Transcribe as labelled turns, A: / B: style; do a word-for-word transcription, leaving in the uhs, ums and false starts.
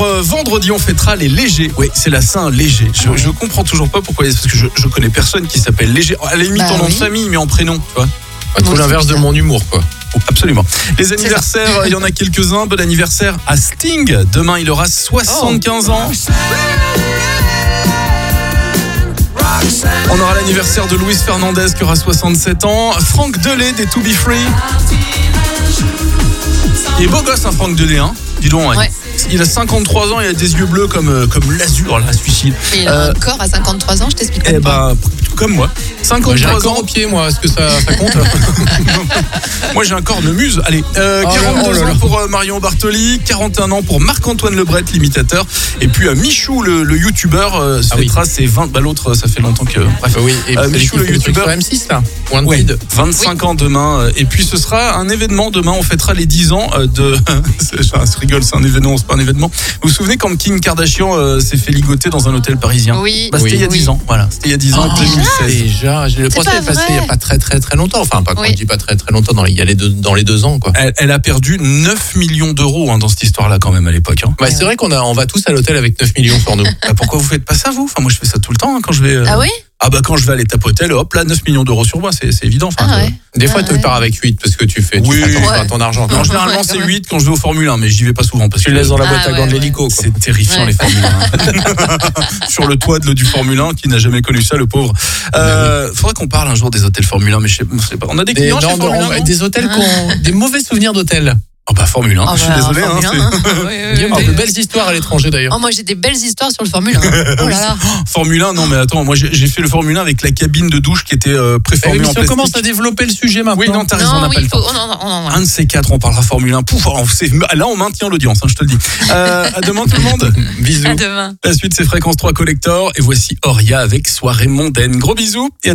A: Euh, vendredi, on fêtera les légers. Oui, c'est la Saint-Léger. Je, je comprends toujours pas pourquoi. Parce que je, je connais personne qui s'appelle Léger. À la limite,
B: Bah
A: en nom
B: oui.
A: de famille, mais en prénom. Tu vois.
C: Pas tout l'inverse de mon humour, quoi.
A: Oh, absolument. Les anniversaires, il y en a quelques-uns. Bon anniversaire à Sting. Demain, il aura soixante-quinze
B: Oh.
A: ans. On aura l'anniversaire de Luis Fernandez qui aura soixante-sept ans. Franck Delay des To Be Free. Il est beau gosse, hein, Franck Delay, hein. Dis donc, ouais.
B: Ouais.
A: Il a cinquante-trois ans, il a des yeux bleus comme, comme l'azur, là, celui-ci.
B: Mais il a
A: Euh,
B: un corps à cinquante-trois ans, je t'explique
A: Eh
B: même pas.
A: ben, comme moi.
C: Moi, j'ai un
A: cinquante-trois
C: corps
A: ans.
C: au pied, moi. Est-ce que ça, ça compte?
A: Moi, j'ai un corps de muse. Allez, euh,
C: Oh là,
A: quarante-deux
C: oh là là.
A: ans pour euh, Marion Bartoli, quarante et un ans pour Marc-Antoine Lebret, l'imitateur. Et puis euh, Michou, le, le youtubeur, euh,
C: Ah oui.
A: fêtera ses vingt. Bah, l'autre, ça fait longtemps que. Bref.
C: Oui, et
A: Euh,
C: celui
A: Michou,
C: qui
A: le
C: fait truc
A: youtubeur.
C: sur M six, là.
A: Ouais,
C: Wanted.
A: vingt-cinq ans demain. Et puis ce sera un événement demain. On fêtera les dix ans de. c'est, ça se rigole, c'est un événement, c'est pas un événement. Vous vous souvenez quand Kim Kardashian euh, s'est fait ligoter dans un hôtel parisien?
B: Oui.
A: Bah, c'était
C: Oui.
A: il y a dix ans. Voilà, c'était il y a dix ans,
C: Oh,
A: deux mille seize.
C: Déjà, le procès
B: pas
C: est passé
B: vrai.
C: il n'y a pas très très très longtemps. Enfin, pas quand
B: Oui.
C: je dis pas très très longtemps, dans les, il y a les deux, dans les deux ans, quoi.
A: Elle, elle a perdu neuf millions d'euros hein, dans cette histoire-là quand même à l'époque. Hein.
C: Bah, c'est vrai qu'on a, on va tous à l'hôtel avec neuf millions sur nous.
A: Bah, pourquoi vous faites pas ça vous? Enfin moi je fais ça tout le temps hein, quand je vais. euh,
B: Ah oui?
A: Ah bah quand je vais à l'étape hôtel, hop là neuf millions d'euros sur moi, c'est, c'est évident. Enfin,
B: Ah
A: je-
B: ouais.
C: Des fois,
B: Ah
C: tu
B: ouais.
C: pars avec huit parce que tu fais, tu
A: Oui.
C: fais attention
B: Ouais.
C: à ton argent.
A: Non, généralement
B: Ouais,
A: c'est
B: quand même.
A: huit quand je vais aux Formule un, mais j'y vais pas souvent parce
C: Tu
A: que
C: le laisses dans la boîte
B: Ah
C: à gants de
B: ouais,
C: l'hélico, quoi.
A: c'est terrifiant
B: Ouais.
A: les Formule un. Sur le toit de, du Formule un, qui n'a jamais connu ça, le pauvre. Euh, faudrait qu'on parle un jour des hôtels Formule un, mais je sais, je sais pas. On a des
C: Des,
A: clients chez
C: non,
A: Formule
C: non,
A: un, non
C: des hôtels qui ont des mauvais souvenirs d'hôtels.
A: Oh bah Formule un,
B: Oh,
A: je suis
B: bah,
A: désolé. Hein,
B: Formule
A: c'est-
B: un, hein. Oui, oui,
C: Il y a
B: oui.
C: de belles histoires à l'étranger d'ailleurs.
B: Oh, moi j'ai des belles histoires sur le Formule un. Oh là là.
A: Formule un, non mais attends, moi j'ai, j'ai fait le Formule un avec la cabine de douche qui était euh,
C: Eh,
A: préformée
C: mais
A: en
C: si on
A: plastique.
C: commence à développer le sujet maintenant.
A: Oui, non, t'as raison, on
B: Non,
A: n'a
B: oui,
A: pas le
B: faut-
A: temps.
B: oh, non, non, non, non.
A: Un de ces quatre, on parlera Formule un. Pouf, on- c'est- là, on maintient l'audience, hein, je te le dis. Euh, à demain tout le monde. Bisous.
B: À demain.
A: La suite, c'est Fréquence trois Collector. Et voici Oria avec Soirée mondaine. Gros bisous. Et à